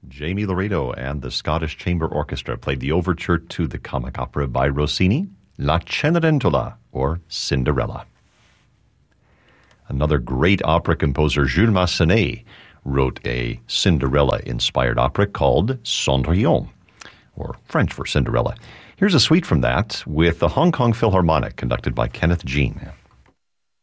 Jamie Laredo and the Scottish Chamber Orchestra played the overture to the comic opera by Rossini, La Cenerentola, or Cinderella. Another great opera composer, Jules Massenet, wrote a Cinderella-inspired opera called Cendrillon, or French for Cinderella. Here's a suite from that with the Hong Kong Philharmonic, conducted by Kenneth Jean.